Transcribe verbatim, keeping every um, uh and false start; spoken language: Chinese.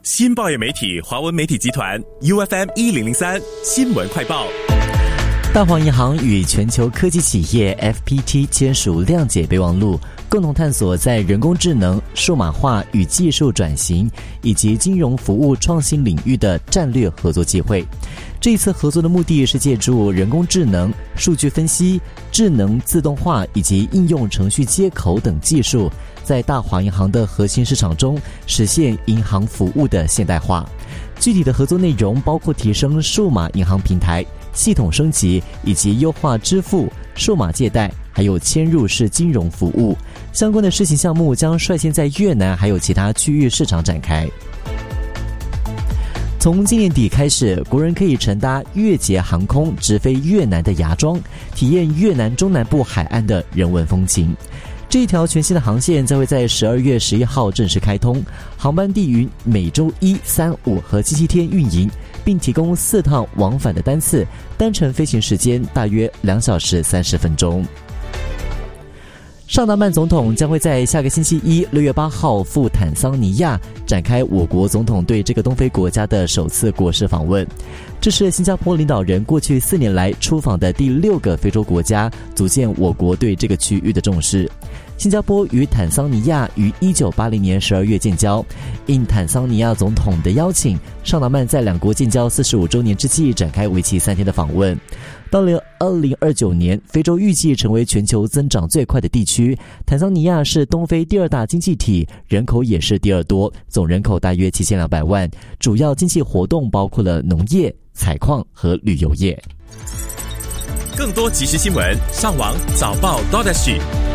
新报业媒体华文媒体集团 U F M 一零零三新闻快报。 大华银行与全球科技企业 F P T 签署谅解备忘录，共同探索在人工智能、数码化与技术转型以及金融服务创新领域的战略合作机会。这一次合作的目的是借助人工智能、数据分析、智能自动化以及应用程序接口等技术，在大华银行的核心市场中实现银行服务的现代化。具体的合作内容包括提升数码银行平台、系统升级以及优化支付、数码借贷，还有嵌入式金融服务。相关的试行项目将率先在越南还有其他区域市场展开。从今年底开始，国人可以乘搭越捷航空直飞越南的芽庄，体验越南中南部海岸的人文风情。这一条全新的航线将会在十二月十一号正式开通，航班地于每周一、三、五和星期天运营，并提供四趟往返的单次，单程飞行时间大约两小时三十分钟。尚达曼总统将会在下个星期一六月八号赴坦桑尼亚展开我国总统对这个东非国家的首次国事访问。这是新加坡领导人过去四年来出访的第六个非洲国家，足见我国对这个区域的重视。新加坡与坦桑尼亚于一九八零年十二月建交，应坦桑尼亚总统的邀请，尚达曼在两国建交四十五周年之际展开为期三天的访问。到了二零二九年，非洲预计成为全球增长最快的地区，坦桑尼亚是东非第二大经济体，人口也是第二多，总人口大约七千两百万，主要经济活动包括了农业、采矿和旅游业。 更多即时新闻，上网早报 .dot S G。